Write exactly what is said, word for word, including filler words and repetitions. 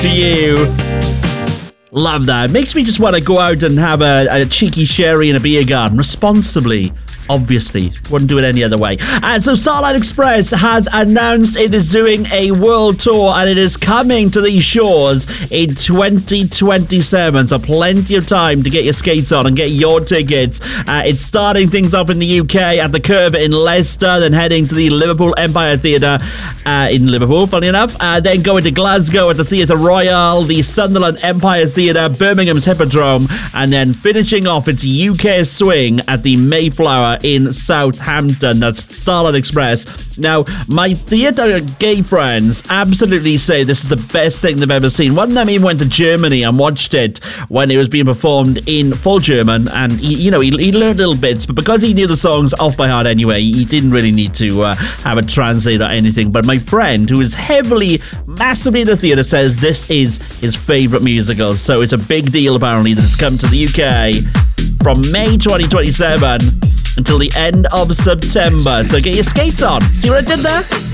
to you. Love that. Makes me just want to go out and have a, a cheeky sherry in a beer garden responsibly. Obviously, wouldn't do it any other way. And so Starlight Express has announced it is doing a world tour and it is coming to these shores in twenty twenty-seven. So plenty of time to get your skates on and get your tickets. Uh, it's starting things up in the U K at the Curve in Leicester, then heading to the Liverpool Empire Theatre uh, in Liverpool, funny enough. Uh, then going to Glasgow at the Theatre Royal, the Sunderland Empire Theatre, Birmingham's Hippodrome, and then finishing off its U K swing at the Mayflower in Southampton. That's Starlight Express. Now, my theatre gay friends absolutely say this is the best thing they've ever seen. One of them even went to Germany and watched it when it was being performed in full German, and he, you know, he, he learned little bits, but because he knew the songs off by heart anyway, he didn't really need to uh, have a translator or anything. But my friend, who is heavily, massively into theatre, says this is his favourite musical, so it's a big deal apparently that it's come to the U K from May twenty twenty-seven until the end of September. So get your skates on. See what I did there?